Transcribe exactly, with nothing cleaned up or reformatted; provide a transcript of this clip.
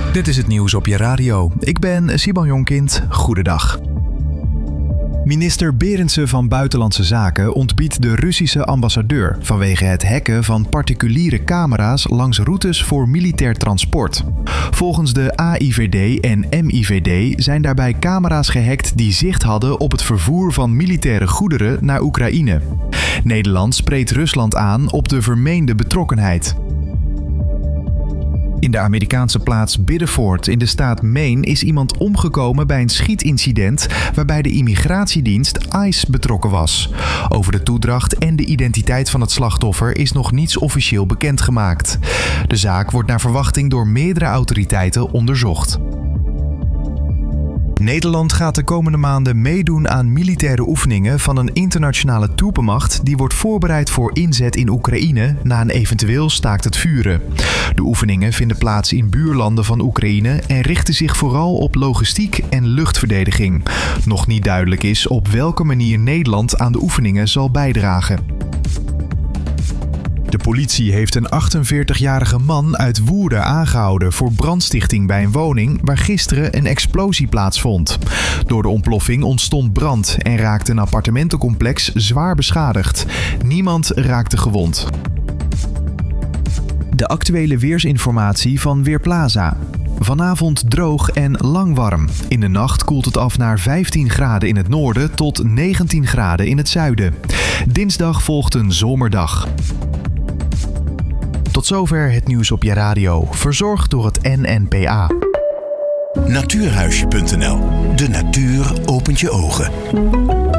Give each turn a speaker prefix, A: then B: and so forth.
A: Dit is het nieuws op je radio. Ik ben Siban Jonkind. Goedendag. Minister Berendsen van Buitenlandse Zaken ontbiedt de Russische ambassadeur vanwege het hacken van particuliere camera's langs routes voor militair transport. Volgens de A I V D en M I V D zijn daarbij camera's gehackt die zicht hadden op het vervoer van militaire goederen naar Oekraïne. Nederland spreekt Rusland aan op de vermeende betrokkenheid. In de Amerikaanse plaats Biddeford in de staat Maine is iemand omgekomen bij een schietincident waarbij de immigratiedienst ICE betrokken was. Over de toedracht en de identiteit van het slachtoffer is nog niets officieel bekendgemaakt. De zaak wordt naar verwachting door meerdere autoriteiten onderzocht. Nederland gaat de komende maanden meedoen aan militaire oefeningen van een internationale troepenmacht die wordt voorbereid voor inzet in Oekraïne na een eventueel staakt het vuren. De oefeningen vinden plaats in buurlanden van Oekraïne en richten zich vooral op logistiek en luchtverdediging. Nog niet duidelijk is op welke manier Nederland aan de oefeningen zal bijdragen. De politie heeft een achtenveertigjarige man uit Woerden aangehouden voor brandstichting bij een woning waar gisteren een explosie plaatsvond. Door de ontploffing ontstond brand en raakte een appartementencomplex zwaar beschadigd. Niemand raakte gewond. De actuele weersinformatie van Weerplaza. Vanavond droog en lang warm. In de nacht koelt het af naar vijftien graden in het noorden tot negentien graden in het zuiden. Dinsdag volgt een zomerdag. Tot zover het nieuws op je radio, verzorgd door het N N P A.
B: Natuurhuisje punt n l. De natuur opent je ogen.